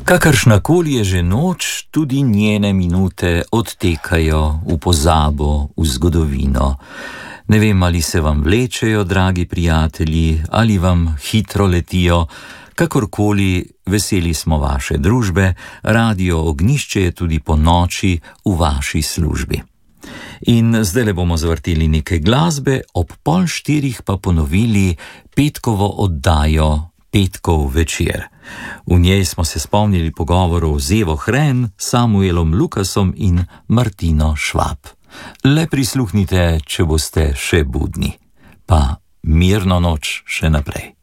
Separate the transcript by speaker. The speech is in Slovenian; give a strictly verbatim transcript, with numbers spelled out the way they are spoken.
Speaker 1: Kakršnakoli je že noč, tudi njene minute odtekajo v pozabo, v zgodovino. Ne vem, ali se vam vlečejo, dragi prijatelji, ali vam hitro letijo. Kakorkoli, veseli smo vaše družbe, Radio Ognjišče je tudi po noči v vaši službi. In zdaj le bomo zvrteli nekaj glasbe, ob pol štirih pa ponovili petkovo oddajo Petkov večer. V njej smo se spomnili pogovorov z Evo Hren, Samuelom Lukasom in Martino Švab. Le prisluhnite, če boste še budni. Pa mirno noč še naprej.